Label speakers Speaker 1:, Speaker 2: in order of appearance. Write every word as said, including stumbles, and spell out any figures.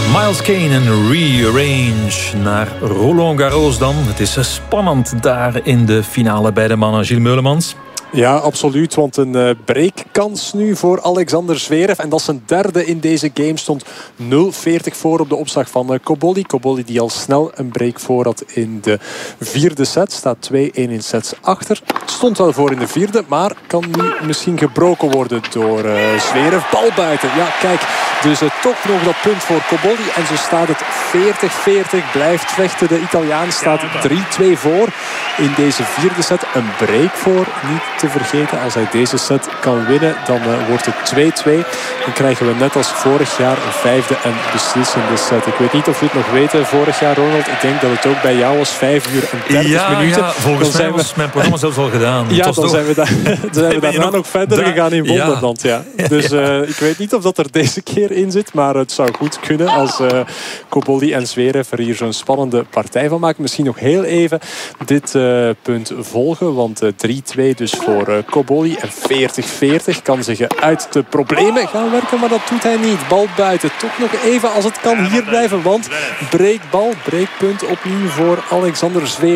Speaker 1: Miles Kane en Rearrange naar Roland Garros dan. Het is spannend daar in de finale bij de mannen. Gilles Meulemans.
Speaker 2: Ja, absoluut. Want een uh, breakkans nu voor Alexander Zverev. En dat is zijn derde in deze game. Stond nul veertig voor op de opslag van uh, Cobolli. Cobolli die al snel een break voor had in de vierde set. Staat twee-een in sets achter. Stond wel voor in de vierde. Maar kan nu misschien gebroken worden door uh, Zverev. Bal buiten. Ja, kijk. Dus uh, toch nog dat punt voor Cobolli. En zo staat het veertig veertig. Blijft vechten. De Italiaan staat drie-twee voor in deze vierde set. Een break voor. Niet te vergeten. Als hij deze set kan winnen, dan uh, wordt het twee-twee. Dan krijgen we net als vorig jaar een vijfde en beslissende set. Ik weet niet of we het nog weten vorig jaar, Ronald. Ik denk dat het ook bij jou was. Vijf uur en dertig
Speaker 1: ja,
Speaker 2: minuten.
Speaker 1: Ja, volgens mij was we... mijn programma zelfs al gedaan.
Speaker 2: Ja,
Speaker 1: dan
Speaker 2: toch... zijn we, daar, dan zijn we daarna nog, nog verder daar... gegaan in Wonderland. Ja. Ja. Dus uh, ik weet niet of dat er deze keer in zit, maar het zou goed kunnen als uh, Cobolli en Zverev er hier zo'n spannende partij van maken. Misschien nog heel even dit uh, punt volgen, want uh, drie-twee dus voor uh, Cobolli en veertig veertig kan zich uit de problemen gaan werken, maar dat doet hij niet. Bal buiten. Toch nog even als het kan hier blijven, want breekbal, breekpunt opnieuw voor Alexander Zverev.